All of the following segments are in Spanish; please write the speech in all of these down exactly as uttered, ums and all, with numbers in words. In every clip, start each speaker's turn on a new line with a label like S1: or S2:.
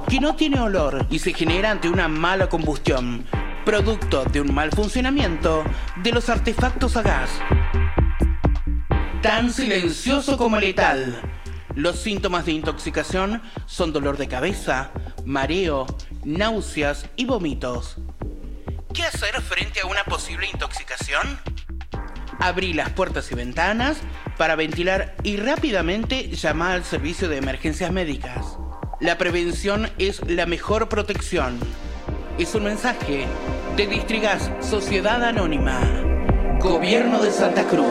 S1: que no tiene olor y se genera ante una mala combustión, producto de un mal funcionamiento de los artefactos a gas. Tan silencioso como letal. Los síntomas de intoxicación son dolor de cabeza, mareo, náuseas y vómitos. ¿Qué hacer frente a una posible intoxicación? Abrí las puertas y ventanas para ventilar y rápidamente llamar al servicio de emergencias médicas. La prevención es la mejor protección. Es un mensaje de Distrigas Sociedad Anónima, Gobierno de Santa Cruz.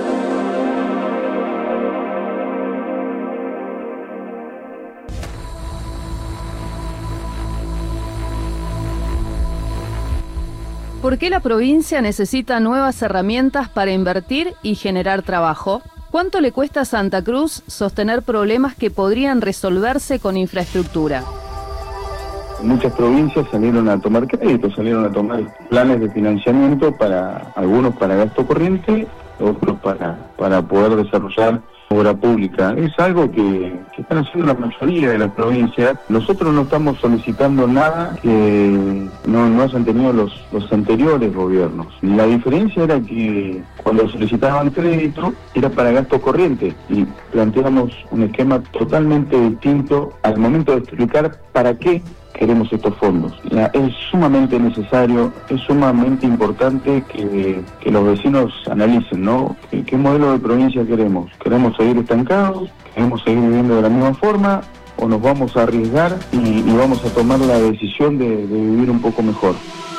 S2: ¿Por qué la provincia necesita nuevas herramientas para invertir y generar trabajo? ¿Cuánto le cuesta a Santa Cruz sostener problemas que podrían resolverse con infraestructura?
S3: Muchas provincias salieron a tomar créditos, salieron a tomar planes de financiamiento, para algunos para gasto corriente, otros para, para poder desarrollar obra pública. Es algo que, que están haciendo la mayoría de las provincias. Nosotros no estamos solicitando nada que no, no hayan tenido los, los anteriores gobiernos. La diferencia era que cuando solicitaban crédito era para gasto corriente y planteamos un esquema totalmente distinto al momento de explicar para qué queremos estos fondos. Ya, es sumamente necesario, es sumamente importante que, que los vecinos analicen, ¿no? ¿Qué, qué modelo de provincia queremos? ¿Queremos seguir estancados? ¿Queremos seguir viviendo de la misma forma? ¿O nos vamos a arriesgar y, y vamos a tomar la decisión de, de vivir un poco mejor?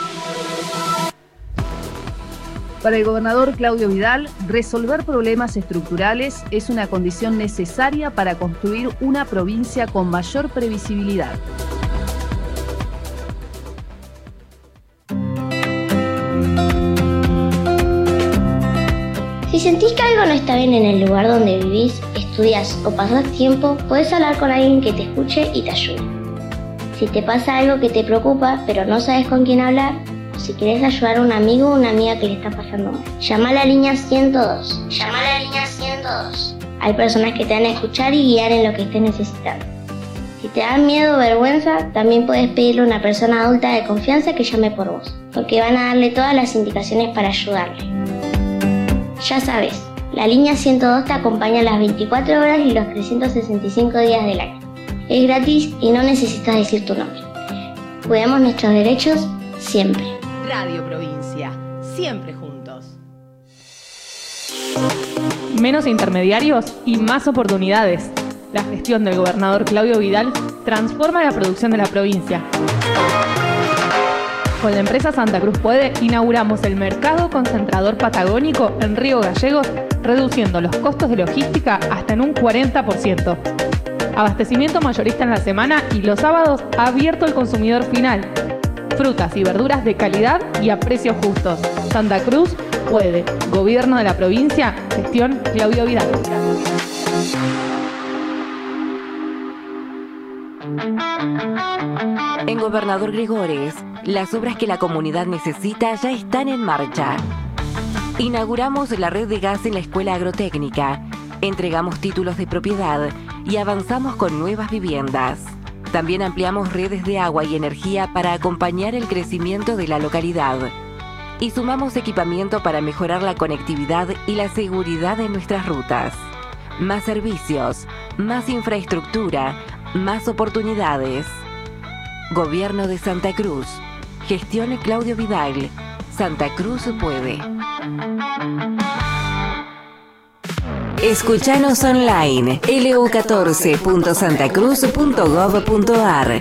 S2: Para el gobernador Claudio Vidal, resolver problemas estructurales es una condición necesaria para construir una provincia con mayor previsibilidad.
S4: Si sentís que algo no está bien en el lugar donde vivís, estudias o pasás tiempo, podés hablar con alguien que te escuche y te ayude. Si te pasa algo que te preocupa, pero no sabes con quién hablar, o si querés ayudar a un amigo o una amiga que le está pasando mal, llama a la línea ciento dos. Llama a la línea ciento dos. Hay personas que te van a escuchar y guiar en lo que estés necesitando. Si te da miedo o vergüenza, también puedes pedirle a una persona adulta de confianza que llame por vos, porque van a darle todas las indicaciones para ayudarle. Ya sabes, la línea ciento dos te acompaña las veinticuatro horas y los trescientos sesenta y cinco días del año. Es gratis y no necesitas decir tu nombre. Cuidemos nuestros derechos siempre.
S5: Radio Provincia, siempre juntos.
S6: Menos intermediarios y más oportunidades. La gestión del gobernador Claudio Vidal transforma la producción de la provincia. Con la empresa Santa Cruz Puede, inauguramos el mercado concentrador patagónico en Río Gallegos, reduciendo los costos de logística hasta en un cuarenta por ciento. Abastecimiento mayorista en la semana y los sábados abierto al consumidor final. Frutas y verduras de calidad y a precios justos. Santa Cruz Puede. Gobierno de la provincia, gestión Claudio Vidal.
S7: En Gobernador Gregores, las obras que la comunidad necesita ya están en marcha. Inauguramos la red de gas en la Escuela Agrotécnica, entregamos títulos de propiedad y avanzamos con nuevas viviendas. También ampliamos redes de agua y energía para acompañar el crecimiento de la localidad. Y sumamos equipamiento para mejorar la conectividad y la seguridad en nuestras rutas. Más servicios, más infraestructura, más oportunidades. Gobierno de Santa Cruz. Gestión Claudio Vidal. Santa Cruz Puede. Escuchanos online. L U catorce punto santacruz punto gov punto ar.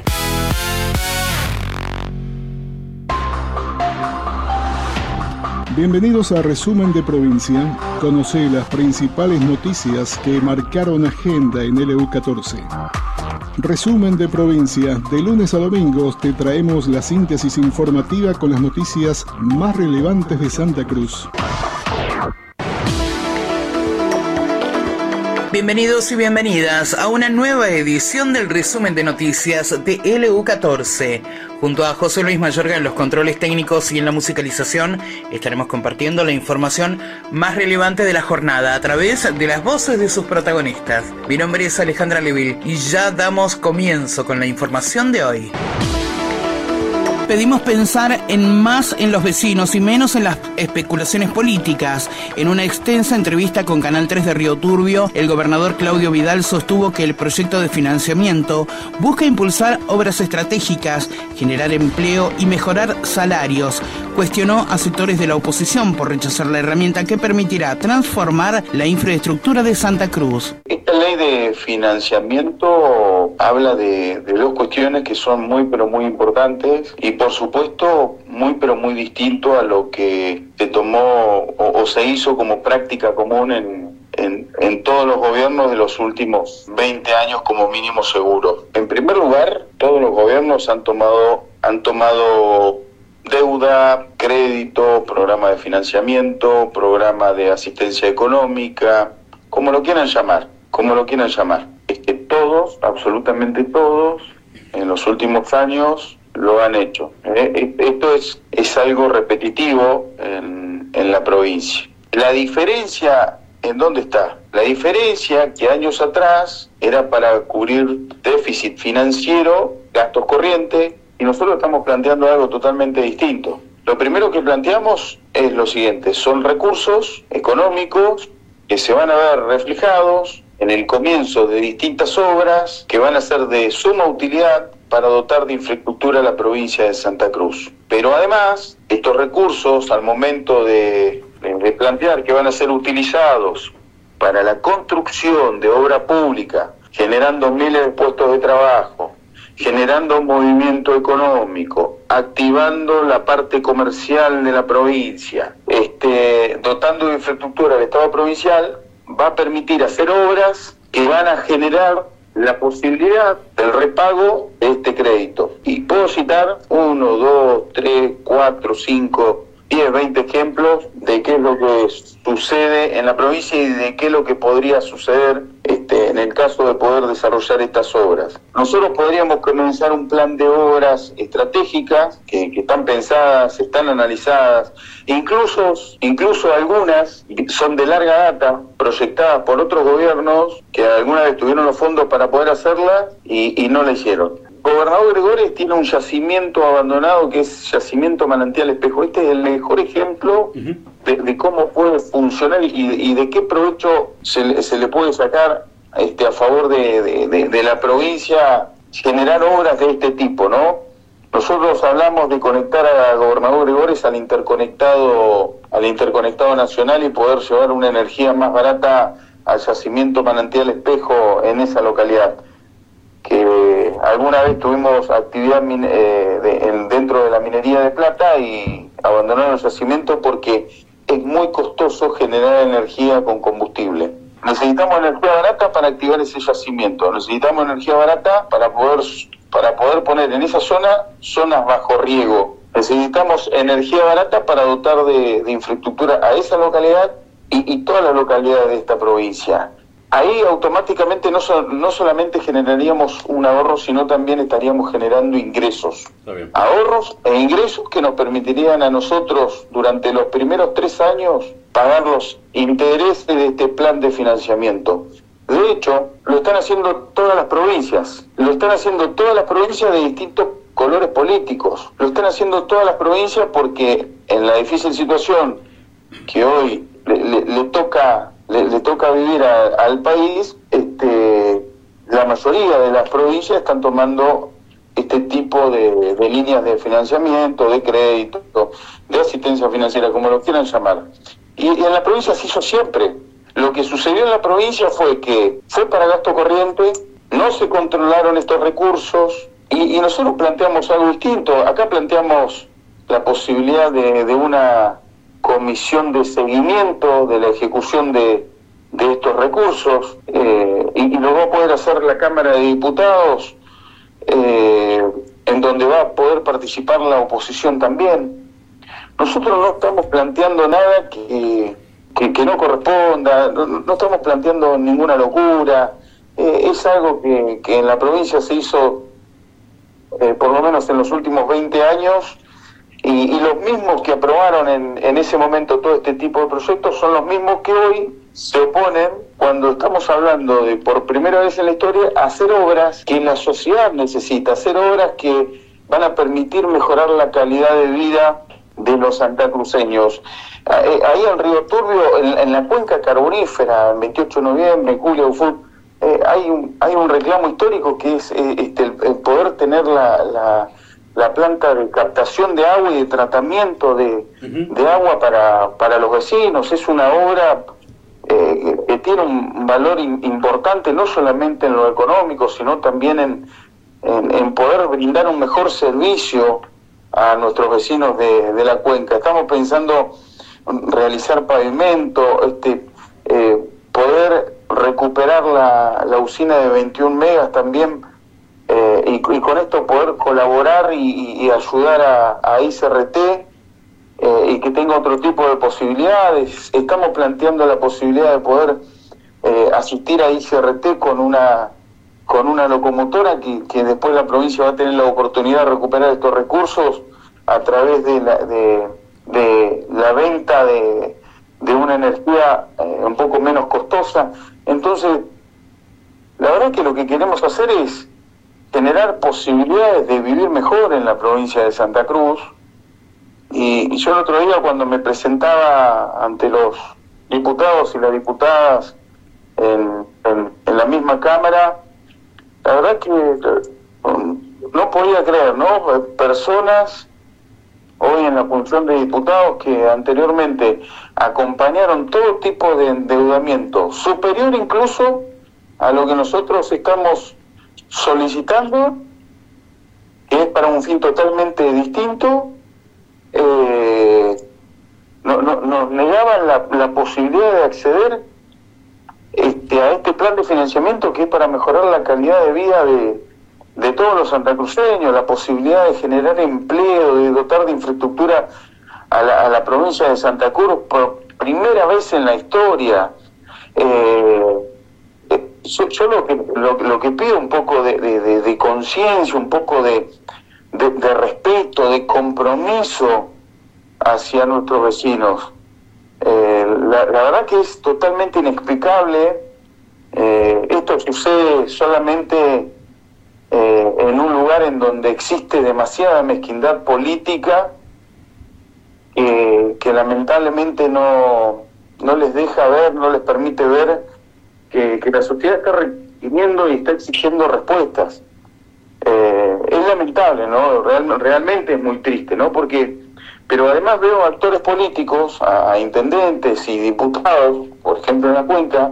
S8: Bienvenidos a Resumen de Provincia. Conoce las principales noticias que marcaron agenda en L U catorce. Resumen de Provincia. De lunes a domingos te traemos la síntesis informativa con las noticias más relevantes de Santa Cruz.
S1: Bienvenidos y bienvenidas a una nueva edición del resumen de noticias de L U catorce. Junto a José Luis Mayorga en los controles técnicos y en la musicalización, estaremos compartiendo la información más relevante de la jornada a través de las voces de sus protagonistas. Mi nombre es Alejandra Leville y ya damos comienzo con la información de hoy. Pedimos pensar en más en los vecinos y menos en las especulaciones políticas. En una extensa entrevista con Canal tres de Río Turbio, el gobernador Claudio Vidal sostuvo que el proyecto de financiamiento busca impulsar obras estratégicas, generar empleo y mejorar salarios. Cuestionó a sectores de la oposición por rechazar la herramienta que permitirá transformar la infraestructura de Santa Cruz.
S3: Esta ley de financiamiento habla de, de dos cuestiones que son muy pero muy importantes y por supuesto muy pero muy distinto a lo que se tomó o, o se hizo como práctica común en, en, en todos los gobiernos de los últimos veinte años como mínimo seguro. En primer lugar, todos los gobiernos han tomado, han tomado deuda, crédito, programa de financiamiento, programa de asistencia económica, como lo quieran llamar, como lo quieran llamar. Es que todos, absolutamente todos, en los últimos años lo han hecho. ¿eh? Esto es, es algo repetitivo en, en la provincia. La diferencia, ¿en dónde está? La diferencia que años atrás era para cubrir déficit financiero, gastos corrientes, y nosotros estamos planteando algo totalmente distinto. Lo primero que planteamos es lo siguiente, son recursos económicos que se van a ver reflejados en el comienzo de distintas obras que van a ser de suma utilidad para dotar de infraestructura a la provincia de Santa Cruz. Pero además, estos recursos, al momento de, de, de plantear que van a ser utilizados para la construcción de obra pública, generando miles de puestos de trabajo, generando movimiento económico, activando la parte comercial de la provincia, este, dotando de infraestructura al Estado provincial, va a permitir hacer obras que van a generar la posibilidad del repago de este crédito. Y puedo citar uno, dos, tres, cuatro, cinco, diez, veinte ejemplos de qué es lo que sucede en la provincia y de qué es lo que podría suceder este, en el caso de poder desarrollar estas obras. Nosotros podríamos comenzar un plan de obras estratégicas que, que están pensadas, están analizadas, incluso, incluso algunas son de larga data, proyectadas por otros gobiernos que alguna vez tuvieron los fondos para poder hacerlas y, y no la hicieron. Gobernador Gregores tiene un yacimiento abandonado que es Yacimiento Manantial Espejo. Este es el mejor ejemplo uh-huh. de, de cómo puede funcionar y, y de qué provecho se le, se le puede sacar este, a favor de, de, de, de la provincia, generar obras de este tipo, ¿no? Nosotros hablamos de conectar a Gobernador Gregores al interconectado, al interconectado nacional y poder llevar una energía más barata al Yacimiento Manantial Espejo en esa localidad, que alguna vez tuvimos actividad eh, de, en, dentro de la minería de plata y abandonaron el yacimiento porque es muy costoso generar energía con combustible. Necesitamos energía barata para activar ese yacimiento, necesitamos energía barata para poder, para poder poner en esa zona zonas bajo riego, necesitamos energía barata para dotar de, de infraestructura a esa localidad y, y todas las localidades de esta provincia. Ahí automáticamente no, so, no solamente generaríamos un ahorro, sino también estaríamos generando ingresos. Ahorros e ingresos que nos permitirían a nosotros durante los primeros tres años pagar los intereses de este plan de financiamiento. De hecho, lo están haciendo todas las provincias. Lo están haciendo todas las provincias de distintos colores políticos. Lo están haciendo todas las provincias porque en la difícil situación que hoy le, le, le toca... Le, le toca vivir a, al país, este, la mayoría de las provincias están tomando este tipo de, de líneas de financiamiento, de crédito, de asistencia financiera, como lo quieran llamar. Y, y en la provincia se hizo siempre. Lo que sucedió en la provincia fue que fue para gasto corriente, no se controlaron estos recursos y, y nosotros planteamos algo distinto. Acá planteamos la posibilidad de, de una comisión de seguimiento de la ejecución de, de estos recursos eh, y, y lo va a poder hacer la Cámara de Diputados eh, en donde va a poder participar la oposición también. Nosotros no estamos planteando nada que, que, que no corresponda, no, no estamos planteando ninguna locura, eh, es algo que, que en la provincia se hizo eh, por lo menos en los últimos veinte años, y, y los mismos que aprobaron en, en ese momento todo este tipo de proyectos son los mismos que hoy se oponen cuando estamos hablando de, por primera vez en la historia, hacer obras que la sociedad necesita, hacer obras que van a permitir mejorar la calidad de vida de los santacruceños. Ahí en Río Turbio, en, en la cuenca carbonífera, el veintiocho de noviembre, en Julio Ufut, eh, hay, un, hay un reclamo histórico que es eh, este, el, el poder tener la, la, la planta de captación de agua y de tratamiento de, uh-huh. de agua para, para los vecinos. Es una obra eh, que tiene un valor in, importante, no solamente en lo económico, sino también en, en, en poder brindar un mejor servicio a nuestros vecinos de, de la cuenca. Estamos pensando realizar pavimento, este, eh, poder recuperar la, la usina de veintiún megas también, eh, y, y con esto poder colaborar y, y ayudar a, a I C R T, eh, y que tenga otro tipo de posibilidades. Estamos planteando la posibilidad de poder eh, asistir a I C R T con una con una locomotora que, que después la provincia va a tener la oportunidad de recuperar estos recursos a través de la, de, de la venta de, de una energía eh, un poco menos costosa. Entonces, la verdad que lo que queremos hacer es generar posibilidades de vivir mejor en la provincia de Santa Cruz. Y, y yo el otro día, cuando me presentaba ante los diputados y las diputadas en, en, en la misma Cámara, la verdad que um, no podía creer, ¿no? Personas hoy en la función de diputados que anteriormente acompañaron todo tipo de endeudamiento, superior incluso a lo que nosotros estamos solicitando, que es para un fin totalmente distinto. Eh, no, no, nos negaban la, la posibilidad de acceder este, a este plan de financiamiento que es para mejorar la calidad de vida de, de todos los santacruceños, la posibilidad de generar empleo, de dotar de infraestructura a la, a la provincia de Santa Cruz por primera vez en la historia. Eh, yo, yo lo, que, lo, lo que pido un poco de, de, de, de conciencia, un poco de, de, de respeto, de compromiso hacia nuestros vecinos. Eh, la, la verdad que es totalmente inexplicable. Eh, esto sucede solamente eh, en un lugar en donde existe demasiada mezquindad política eh, que lamentablemente no, no les deja ver, no les permite ver que, que la sociedad está requiriendo y está exigiendo respuestas. Eh, es lamentable, ¿no? Real, realmente es muy triste, ¿no? Porque pero además veo actores políticos, a, a intendentes y diputados, por ejemplo en la cuenca,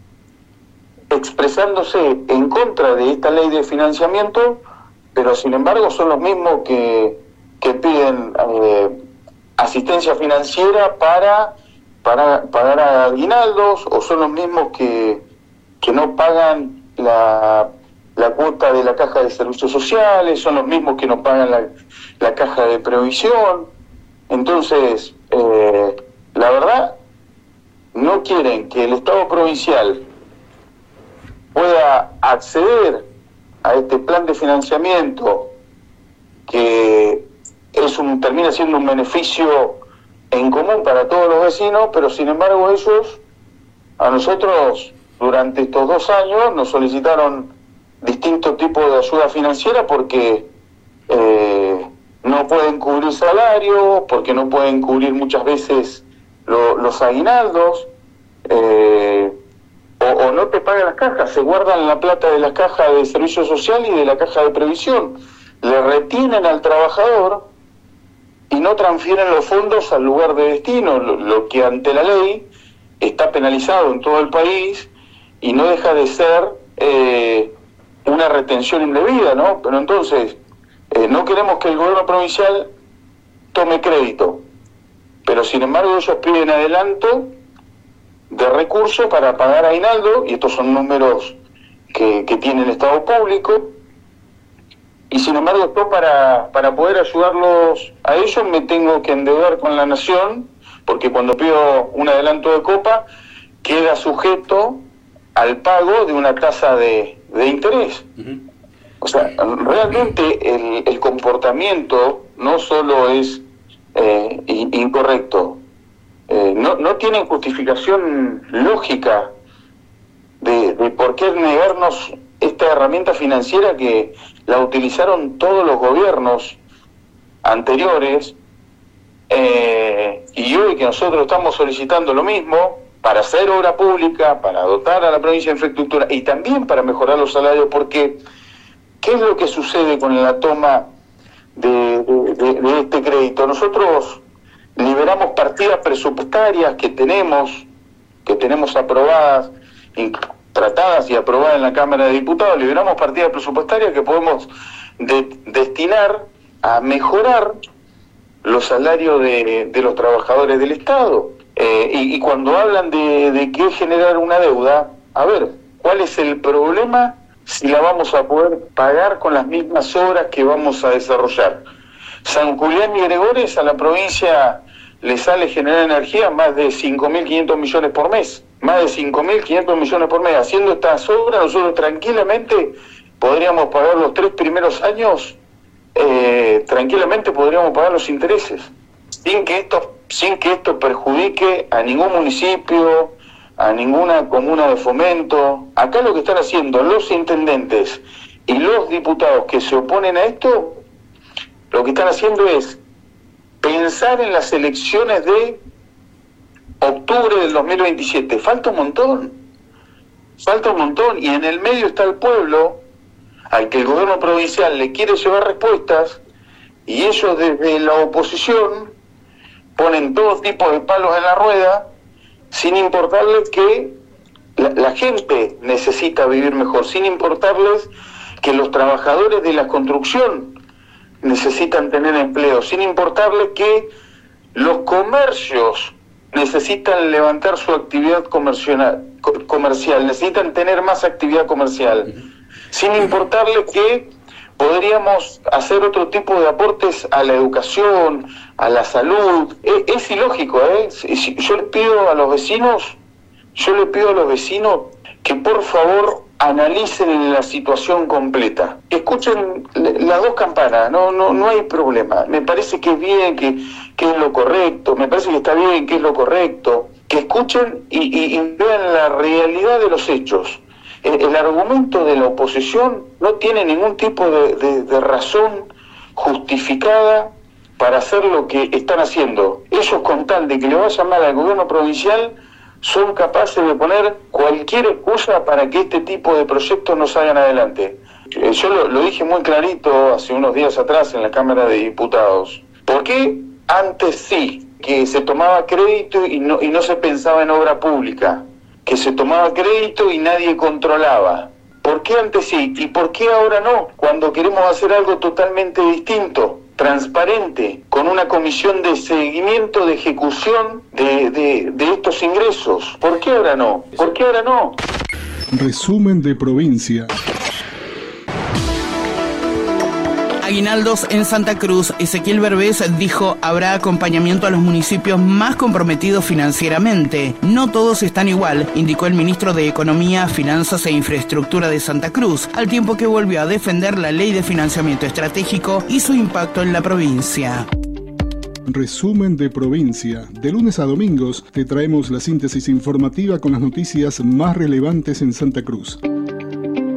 S3: expresándose en contra de esta ley de financiamiento, pero sin embargo son los mismos que, que piden eh, asistencia financiera para, para pagar aguinaldos, o son los mismos que, que no pagan la, la cuota de la caja de servicios sociales, son los mismos que no pagan la, la caja de previsión. Entonces, eh, la verdad, no quieren que el Estado provincial pueda acceder a este plan de financiamiento que es un termina siendo un beneficio en común para todos los vecinos, pero sin embargo ellos, a nosotros, durante estos dos años, nos solicitaron distintos tipos de ayuda financiera porque eh, no pueden cubrir salarios, porque no pueden cubrir muchas veces lo, los aguinaldos, eh, o, o no te pagan las cajas, se guardan la plata de la caja de servicio social y de la caja de previsión, le retienen al trabajador y no transfieren los fondos al lugar de destino, lo, lo que ante la ley está penalizado en todo el país y no deja de ser eh, una retención indebida, ¿no? Pero entonces, Eh, no queremos que el gobierno provincial tome crédito, pero sin embargo ellos piden adelanto de recursos para pagar aguinaldo, y estos son números que, que tiene el Estado público, y sin embargo esto para, para poder ayudarlos a ellos me tengo que endeudar con la nación, porque cuando pido un adelanto de copa queda sujeto al pago de una tasa de, de interés. Uh-huh. O sea, realmente el, el comportamiento no solo es eh, incorrecto, eh, no, no tiene justificación lógica de, de por qué negarnos esta herramienta financiera que la utilizaron todos los gobiernos anteriores, eh, y hoy que nosotros estamos solicitando lo mismo para hacer obra pública, para dotar a la provincia de infraestructura y también para mejorar los salarios, porque ¿qué es lo que sucede con la toma de, de, de, de este crédito? Nosotros liberamos partidas presupuestarias que tenemos, que tenemos aprobadas, tratadas y aprobadas en la Cámara de Diputados, liberamos partidas presupuestarias que podemos de, destinar a mejorar los salarios de, de los trabajadores del Estado. Eh, y, y cuando hablan de, de qué generar una deuda, a ver, ¿cuál es el problema si la vamos a poder pagar con las mismas obras que vamos a desarrollar? San Julián y Gregores a la provincia le sale generar energía más de cinco mil quinientos millones por mes, más de cinco mil quinientos millones por mes. Haciendo estas obras nosotros tranquilamente podríamos pagar los tres primeros años, eh, tranquilamente podríamos pagar los intereses, sin que esto, sin que esto perjudique a ningún municipio, a ninguna comuna de fomento. Acá lo que están haciendo los intendentes y los diputados que se oponen a esto, lo que están haciendo es pensar en las elecciones de octubre del dos mil veintisiete. Falta un montón, falta un montón, y en el medio está el pueblo, al que el gobierno provincial le quiere llevar respuestas, y ellos desde la oposición ponen todo tipo de palos en la rueda, sin importarles que la, la gente necesita vivir mejor, sin importarles que los trabajadores de la construcción necesitan tener empleo, sin importarles que los comercios necesitan levantar su actividad comercial, comercial, necesitan tener más actividad comercial, sin importarles que podríamos hacer otro tipo de aportes a la educación, a la salud. Es, es ilógico, ¿eh? Yo le pido a los vecinos, yo le pido a los vecinos que por favor analicen la situación completa. Escuchen las dos campanas, no, no, no hay problema. Me parece que es bien, que, que es lo correcto, me parece que está bien, que es lo correcto. Que escuchen y, y, y vean la realidad de los hechos. El, el argumento de la oposición no tiene ningún tipo de, de, de razón justificada para hacer lo que están haciendo. Ellos, con tal de que le vaya mal al gobierno provincial, son capaces de poner cualquier excusa para que este tipo de proyectos no salgan adelante. Yo lo, lo dije muy clarito hace unos días atrás en la Cámara de Diputados. ¿Por qué antes sí, que se tomaba crédito y no, y no se pensaba en obra pública? Que se tomaba crédito y nadie controlaba. ¿Por qué antes sí? ¿Y por qué ahora no? Cuando queremos hacer algo totalmente distinto, transparente, con una comisión de seguimiento, de ejecución de, de, de estos ingresos. ¿Por qué ahora no? ¿Por qué ahora no?
S8: Resumen de provincia.
S1: Aguinaldos en Santa Cruz. Ezequiel Berbés dijo: habrá acompañamiento a los municipios más comprometidos financieramente. No todos están igual, indicó el ministro de Economía, Finanzas e Infraestructura de Santa Cruz, al tiempo que volvió a defender la ley de financiamiento estratégico y su impacto en la provincia.
S8: Resumen de provincia. De lunes a domingos te traemos la síntesis informativa con las noticias más relevantes en Santa Cruz.